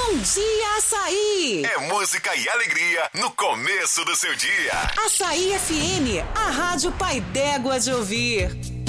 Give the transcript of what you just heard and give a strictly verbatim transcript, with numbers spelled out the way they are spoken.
Bom dia, Açaí! É música e alegria no começo do seu dia. Açaí F M, a rádio pai d'égua de ouvir.